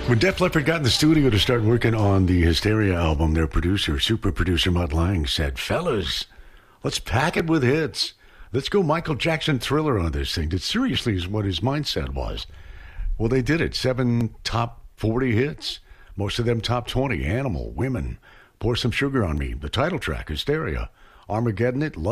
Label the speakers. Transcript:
Speaker 1: When Def Leppard got in the studio to start working on the Hysteria album, their producer, super producer Mutt Lange, said, fellas, let's pack it with hits. Let's go Michael Jackson Thriller on this thing. That seriously is what his mindset was. Well, they did it. 7 top 40 hits. Most of them top 20. Animal, Women, Pour Some Sugar on Me, the title track, Hysteria, Armageddon It, Love